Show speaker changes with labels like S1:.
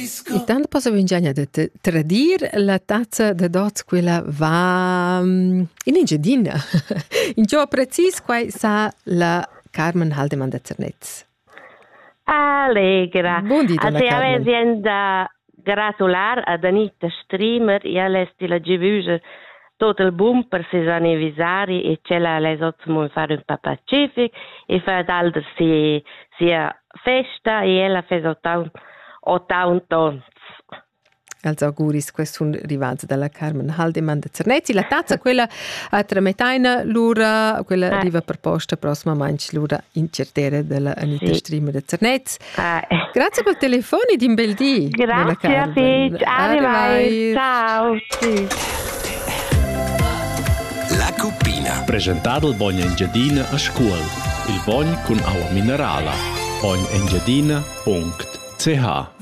S1: E tanto posso vincere di tradire la tazza da dots, quella va in Engiadina. In ciò preciso, qua sa la Carmen Haldeman da Zernez.
S2: Allegra.
S1: Buon dì, donna Carmen.
S2: Avesien da gratular ad Anita Streamer, e all'esti la givusa tutto il boom per ses anniversari e c'è la lesotto fare un po' pacific e fa d'altro sia festa e ella fa 80 anni.
S1: Als auguris, questo un rivalzo dalla Carmen Haldeman da Zernezzi. La tazza, quella a Trametaina, l'ura, quella arriva proposta prossima manch l'ura incertere della Anita Streamer da Zernezzi. Grazie per il telefono e di un bel dì.
S2: Grazie a te. Arrivai. Ciao.
S3: La Cuppina.
S4: Presentato il Bogna Engiadina a scuola. Il Bogna con acqua minerale. bognaengiadina.ch